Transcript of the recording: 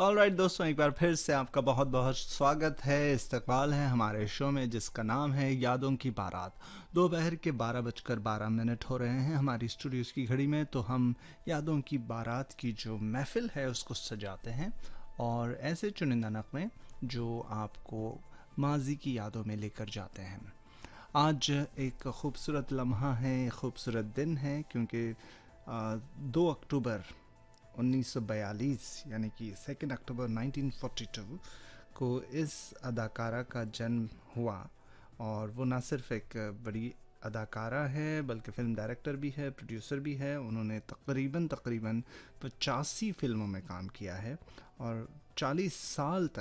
Alright दोस्तों, एक बार फिर से आपका बहुत बहुत स्वागत है। इस्तकबाल है हमारे शो में जिसका नाम है यादों की बारात। दोपहर के 12:12 हो रहे हैं हमारी स्टूडियोज़ की घड़ी में, तो हम यादों की बारात की जो महफिल है उसको सजाते हैं और ऐसे चुनिंदा नगमे जो आपको माजी की यादों में लेकर जाते हैं। आज एक खूबसूरत लम्हा है, खूबसूरत दिन है, क्योंकि 2 अक्टूबर 1942 यानी कि 2 अक्टूबर 1942 को इस अदाकारा का जन्म हुआ। और वो ना सिर्फ एक बड़ी अदाकारा है बल्कि फ़िल्म डायरेक्टर भी है, प्रोड्यूसर भी है। उन्होंने तकरीबन तकरीबन 85 फिल्मों में काम किया है और 40 साल